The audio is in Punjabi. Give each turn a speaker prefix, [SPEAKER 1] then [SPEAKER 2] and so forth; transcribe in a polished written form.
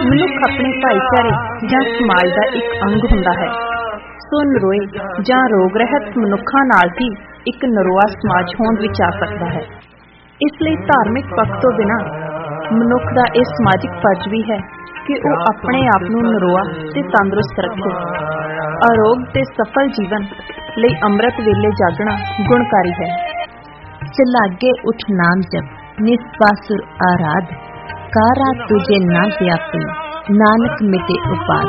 [SPEAKER 1] ਮਨੁੱਖ ਆਪਣੇ ਭਾਈਚਾਰੇ ਜਾਂ ਸਮਾਜ ਦਾ ਇੱਕ ਅੰਗ ਹੁੰਦਾ ਹੈ, ਸੋ ਨਰੋਏ ਜਾਂ ਰੋਗ ਰਹਿਤ ਮਨੁੱਖਾਂ ਨਾਲ ਹੀ ਇੱਕ ਨਰੋਆ ਸਮਾਜ ਹੋਂਦ ਵਿੱਚ ਆ ਸਕਦਾ ਹੈ। ਇਸ ਲਈ ਧਾਰਮਿਕ ਪੱਖ ਤੋਂ ਬਿਨਾਂ ਮਨੁੱਖ ਦਾ ਇਹ ਸਮਾਜਿਕ ਫਰਜ਼ ਵੀ ਹੈ ਕਿ ਉਹ ਆਪਣੇ ਆਪ ਨੂੰ ਨਰੋਆ ਤੇ ਤੰਦਰੁਸਤ ਰੱਖੇ। ਅਰੋਗ ਤੇ ਸਫਲ ਜੀਵਨ ਲਈ ਅੰਮ੍ਰਿਤ ਵੇਲੇ ਜਾਗਣਾ ਗੁਣਕਾਰੀ ਹੈ।
[SPEAKER 2] ਚਲਾਗੇ ਉਠ ਨਾਮ ਜਪ, ਨਿਸਵਾਸੁਰ ਆਰਾਧ, ਕਾਰਾ ਤੁਝੇ ਨਾ ਵਿਆਪੀ, ਨਾਨਕ ਮਿਟੇ ਉਪਾਦ।